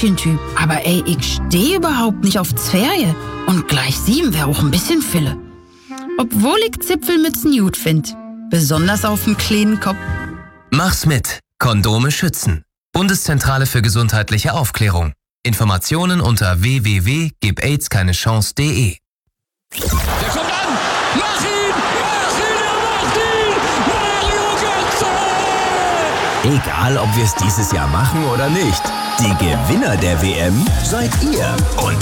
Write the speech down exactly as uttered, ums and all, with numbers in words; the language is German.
Pfötchentyp. Aber ey, ich stehe überhaupt nicht auf Zwerge. Und gleich sieben wäre auch ein bisschen Fille. Obwohl ich Zipfelmützen gut find. Besonders auf dem kleinen Kopf. Mach's mit. Kondome schützen. Bundeszentrale für gesundheitliche Aufklärung. Informationen unter w w w punkt gib aids keine chance punkt de. Der kommt an! Mach ihn! Mach ihn! Er macht ihn! Mario Götze! Egal, ob wir es dieses Jahr machen oder nicht. Die Gewinner der W M seid ihr. Und